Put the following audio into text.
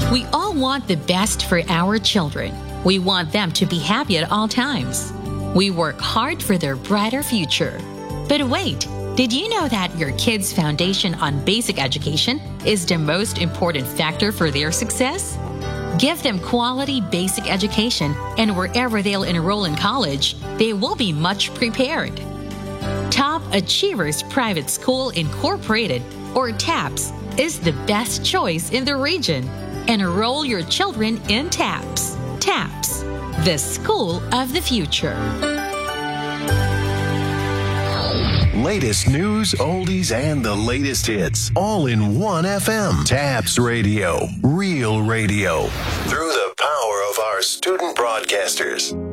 We all want the best for our children. We want them to be happy at all times. We work hard for their brighter future. But wait, did you know that your kids' foundation on basic education is the most important factor for their success? Give them quality basic education, and wherever they'll enroll in college, they will be much prepared. Top Achievers Private School Incorporated, or TAPS, is the best choice in the region. Enroll your children in TAPS. TAPS, the school of the future. Latest news, oldies, and the latest hits, all in one FM. TAPS Radio, real radio, through the power of our student broadcasters.